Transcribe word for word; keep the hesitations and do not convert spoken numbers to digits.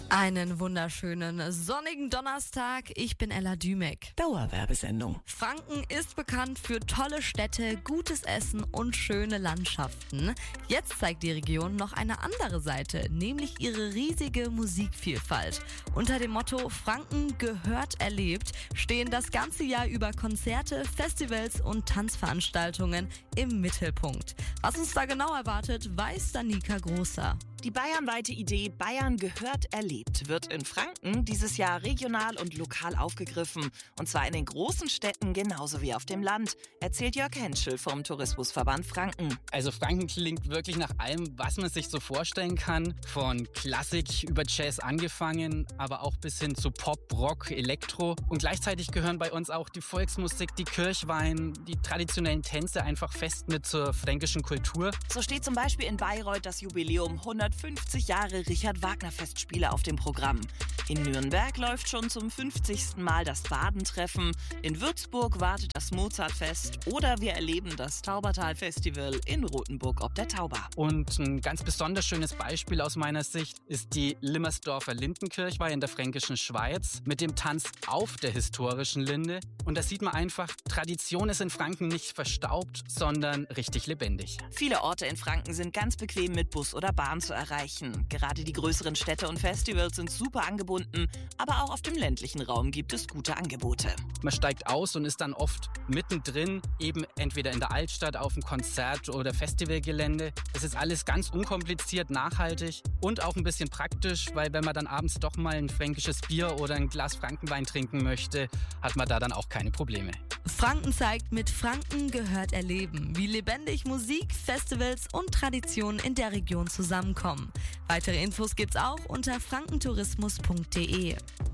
Einen wunderschönen sonnigen Donnerstag. Ich bin Ella Dümek. Dauerwerbesendung. Franken ist bekannt für tolle Städte, gutes Essen und schöne Landschaften. Jetzt zeigt die Region noch eine andere Seite, nämlich ihre riesige Musikvielfalt. Unter dem Motto Franken gehört erlebt stehen das ganze Jahr über Konzerte, Festivals und Tanzveranstaltungen im Mittelpunkt. Was uns da genau erwartet, weiß Danica Großer. Die bayernweite Idee Bayern gehört erlebt wird in Franken dieses Jahr regional und lokal aufgegriffen. Und zwar in den großen Städten genauso wie auf dem Land, erzählt Jörg Henschel vom Tourismusverband Franken. Also Franken klingt wirklich nach allem, was man sich so vorstellen kann. Von Klassik über Jazz angefangen, aber auch bis hin zu Pop, Rock, Elektro. Und gleichzeitig gehören bei uns auch die Volksmusik, die Kirchweih, die traditionellen Tänze einfach fest mit zur fränkischen Kultur. So steht zum Beispiel in Bayreuth das Jubiläum hundertfünfzig Jahre Richard Wagner Festspiele auf dem Programm. In Nürnberg läuft schon zum fünfzigsten Mal das Badentreffen. In Würzburg wartet das Mozartfest oder wir erleben das Taubertal-Festival in Rothenburg ob der Tauber. Und ein ganz besonders schönes Beispiel aus meiner Sicht ist die Limmersdorfer Lindenkirchweih in der fränkischen Schweiz mit dem Tanz auf der historischen Linde. Und da sieht man einfach, Tradition ist in Franken nicht verstaubt, sondern richtig lebendig. Viele Orte in Franken sind ganz bequem mit Bus oder Bahn zu erreichen. Gerade die größeren Städte und Festivals sind super angebunden, aber auch auf dem ländlichen Raum gibt es gute Angebote. Man steigt aus und ist dann oft mittendrin, eben entweder in der Altstadt auf dem Konzert- oder Festivalgelände. Es ist alles ganz unkompliziert, nachhaltig und auch ein bisschen praktisch, weil wenn man dann abends doch mal ein fränkisches Bier oder ein Glas Frankenwein trinken möchte, hat man da dann auch keine Probleme. Franken zeigt, mit Franken gehört erleben, wie lebendig Musik, Festivals und Traditionen in der Region zusammenkommen. Weitere Infos gibt's auch unter frankentourismus punkt de.